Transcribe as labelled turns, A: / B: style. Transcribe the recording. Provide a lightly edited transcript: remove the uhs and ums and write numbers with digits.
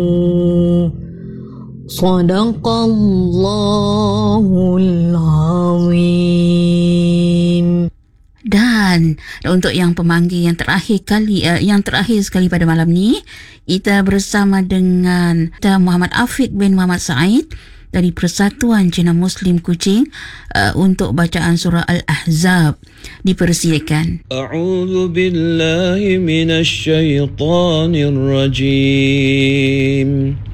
A: Sadaqallahul Azim.
B: Dan untuk yang pemanggil yang terakhir sekali pada malam ni, kita bersama dengan Muhammad Afiq bin Muhammad Said dari Persatuan Cina Muslim Kuching untuk bacaan surah Al-Ahzab. Dipersilakan.
C: A'udzu billahi minasy syaithanir rajim.